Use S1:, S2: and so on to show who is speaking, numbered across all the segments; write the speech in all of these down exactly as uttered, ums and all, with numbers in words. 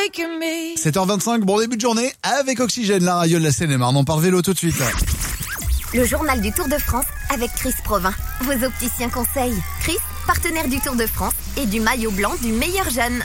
S1: sept heures vingt-cinq, bon début de journée avec Oxygène, la radio de la Seine-et-Marne. On part vélo tout de suite.
S2: Le journal du Tour de France avec Chris Provin, vos opticiens conseils. Chris, partenaire du Tour de France et du maillot blanc du meilleur jeune.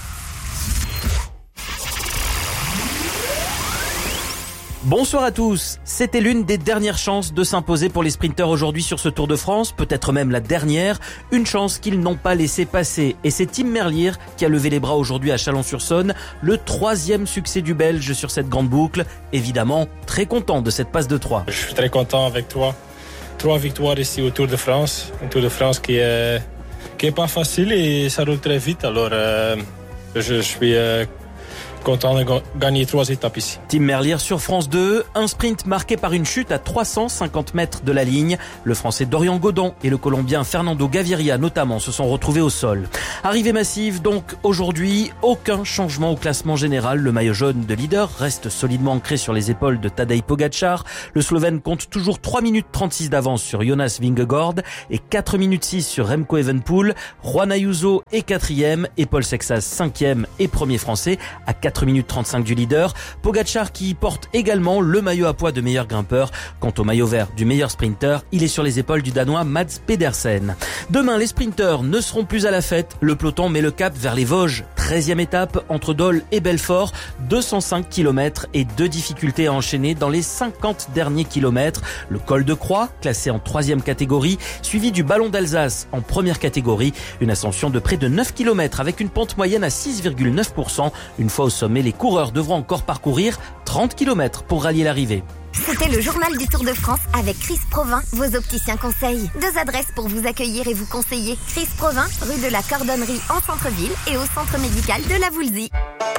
S3: Bonsoir à tous. C'était l'une des dernières chances de s'imposer pour les sprinteurs aujourd'hui sur ce Tour de France, peut-être même la dernière, une chance qu'ils n'ont pas laissé passer. Et c'est Tim Merlier qui a levé les bras aujourd'hui à Chalon-sur-Saône, le troisième succès du Belge sur cette grande boucle. Évidemment, très content de cette passe de trois.
S4: Je suis très content avec toi. Trois victoires ici au Tour de France, un Tour de France qui est, qui est pas facile et ça roule très vite. Alors, euh, je, je suis euh, content de gagner trois étapes ici.
S3: Tim Merlier sur France deux, un sprint marqué par une chute à trois cent cinquante mètres de la ligne. Le Français Dorian Godon et le Colombien Fernando Gaviria notamment se sont retrouvés au sol. Arrivée massive donc aujourd'hui, aucun changement au classement général. Le maillot jaune de leader reste solidement ancré sur les épaules de Tadej Pogačar. Le Slovène compte toujours trois minutes trente-six d'avance sur Jonas Vingegaard et quatre minutes six sur Remco Evenepoel. Juan Ayuso est quatrième et Paul Sexas cinquième et premier français à quatre minutes trente-cinq du leader. Pogačar qui porte également le maillot à poids de meilleur grimpeur. Quant au maillot vert du meilleur sprinter, il est sur les épaules du Danois Mads Pedersen. Demain, les sprinteurs ne seront plus à la fête. Le peloton met le cap vers les Vosges. treizième étape entre Dole et Belfort. deux cent cinq kilomètres et deux difficultés à enchaîner dans les cinquante derniers kilomètres. Le col de Croix, classé en troisième catégorie, suivi du Ballon d'Alsace en première catégorie. Une ascension de près de neuf kilomètres avec une pente moyenne à six virgule neuf pour cent. Une fois au sommet, les coureurs devront encore parcourir trente kilomètres pour rallier l'arrivée.
S2: C'était le journal du Tour de France avec Chris Provin, vos opticiens conseils. Deux adresses pour vous accueillir et vous conseiller. Chris Provin, rue de la Cordonnerie en centre-ville et au centre médical de la Voulzie.